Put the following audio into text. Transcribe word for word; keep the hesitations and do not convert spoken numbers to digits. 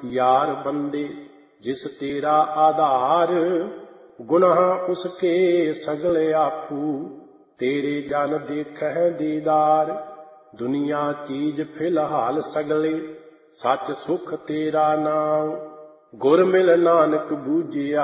यार बंदे जिस तेरा आधार, गुनाह उसके सगले आपू, तेरे जन देखह दीदार। दुनिया चीज फिलहाल सगले, सच सुख तेरा नाम, गुर मिल नानक बूझिया,